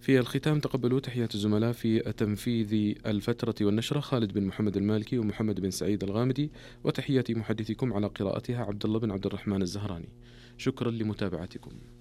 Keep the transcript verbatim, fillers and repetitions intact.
في الختام تقبلوا تحيات الزملاء في تنفيذ الفترة والنشرة خالد بن محمد المالكي ومحمد بن سعيد الغامدي، وتحيات محدثكم على قراءتها عبد الله بن عبد الرحمن الزهراني. شكرا لمتابعتكم.